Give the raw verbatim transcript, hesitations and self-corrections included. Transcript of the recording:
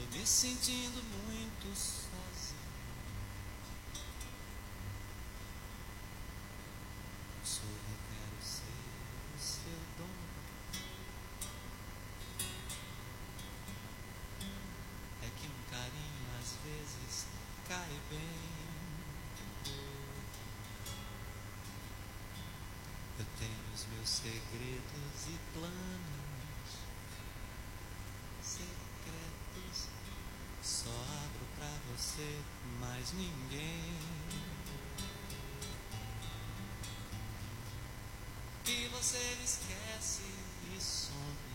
me sentindo muito sozinho. Sou eu quero ser o seu dono. É que um carinho às vezes cai bem. Eu tenho os meus segredos e planos secretos. Só abro pra você, mais ninguém. Que você esquece e some.